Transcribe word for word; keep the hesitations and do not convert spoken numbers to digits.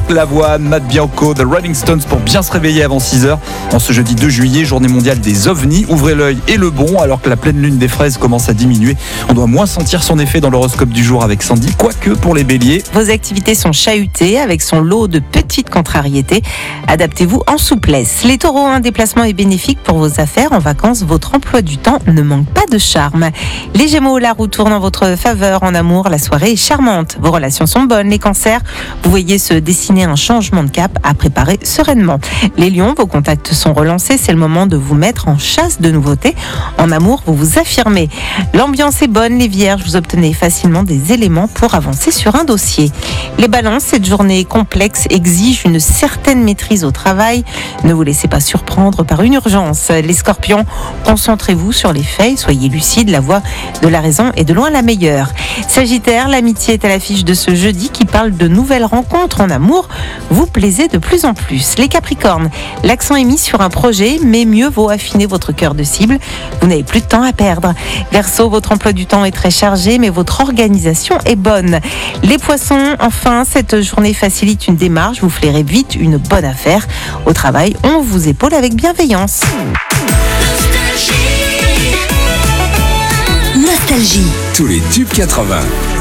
Lavoine, Matt Bianco, The Rolling Stones pour bien se réveiller avant six heures. En ce jeudi deux juillet, journée mondiale des ovnis. Ouvrez l'œil et le bon, alors que la pleine lune des fraises commence à diminuer. On doit moins sentir son effet dans l'horoscope du jour avec Sandy, quoique pour les béliers. Vos activités sont chahutées avec son lot de petites contrariétés. Adaptez-vous en souplesse. Les taureaux, un déplacement est bénéfique pour vos affaires. En vacances, votre emploi du temps ne manque pas de charme. Les gémeaux, la roue tourne en votre faveur. En amour, la soirée est charmante. Vos relations sont bonnes. Les cancers, vous voyez se dessiner un changement de cap à préparer sereinement. Les lions, vos contacts sont relancés. C'est le moment de vous mettre en chasse de nouveautés. En amour, vous vous affirmez. L'ambiance est bonne. Les vierges, vous obtenez facilement des éléments pour avancer sur un dossier. Les balances, cette journée complexe exige une certaine maîtrise au travail. Ne vous laissez pas surprendre par une urgence. Les scorpions, concentrez-vous sur les faits. Soyez lucides. La voie de la raison est de loin la meilleure. Sagittaire, l'amitié est à l'affiche de ce jeudi qui parle de nouvelles rencontres en amour. Vous plaisez de plus en plus. Les capricornes, l'accent est mis sur un projet, mais mieux vaut affiner votre cœur de cible. Vous n'avez plus de temps à perdre. Verseau, votre emploi du temps est très chargé, mais votre organisation est bonne. Les poissons, enfin, cette journée facilite une démarche. Vous flairez vite une bonne affaire. Au travail, on vous épaule avec bienveillance. Nostalgie. Tous les tubes quatre-vingts.